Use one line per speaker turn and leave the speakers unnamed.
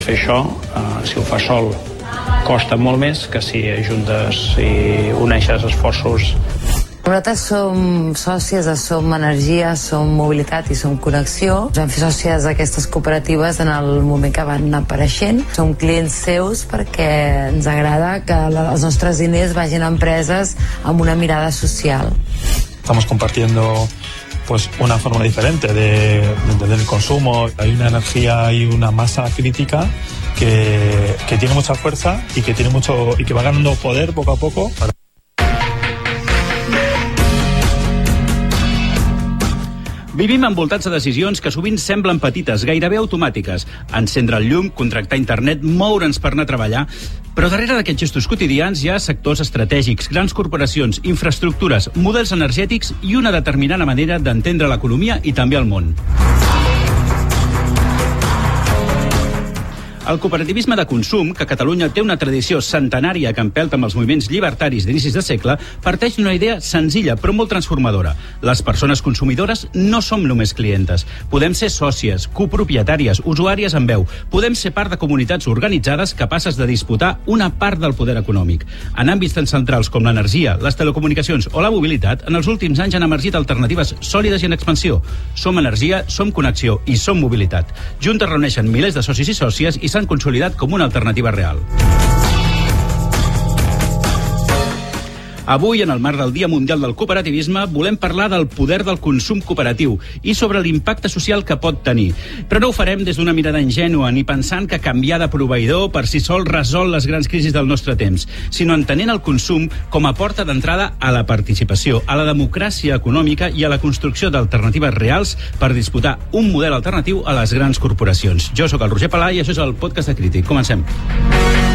Fer això, si ho fas sol, costa molt més que si ajuntes i uneixes esforços.
Nosaltres som sòcies de Som Energia, Som Mobilitat i Som Connexió. Ens vam fer sòcies d'aquestes cooperatives en el moment que van anar apareixent. Som clients seus perquè ens agrada que els nostres diners vagin a empreses amb una mirada social.
Estamos compartiendo una forma diferente de entender el consumo. Hay una energía y una masa crítica que tiene mucha fuerza y que va ganando poder poco a poco.
Vivim envoltats de decisions que sovint semblen petites, gairebé automàtiques. Encendre el llum, contractar internet, moure'ns per anar a treballar. Però darrere d'aquests gestos quotidians hi ha sectors estratègics, grans corporacions, infraestructures, models energètics i una determinada manera d'entendre l'economia i també el món. El cooperativisme de consum, que a Catalunya té una tradició centenària que empelta amb els moviments llibertaris d'inicis de segle, parteix d'una idea senzilla però molt transformadora. Les persones consumidores no som només clientes. Podem ser sòcies, copropietàries, usuàries amb veu. Podem ser part de comunitats organitzades capaces de disputar una part del poder econòmic. En àmbits tan centrals com l'energia, les telecomunicacions o la mobilitat, en els últims anys han emergit alternatives sòlides i en expansió. Som Energia, Som Connexió i Som Mobilitat. Juntes reuneixen milers de socis i sòcies i s'han consolidat com una alternativa real. Avui, en el marc del Dia Mundial del Cooperativisme, volem parlar del poder del consum cooperatiu i sobre l'impacte social que pot tenir. Però no ho farem des d'una mirada ingènua ni pensant que canviar de proveïdor per si sol resol les grans crisis del nostre temps, sinó entenent el consum com a porta d'entrada a la participació, a la democràcia econòmica i a la construcció d'alternatives reals per disputar un model alternatiu a les grans corporacions. Jo sóc el Roger Palà i això és el podcast de Crític. Comencem.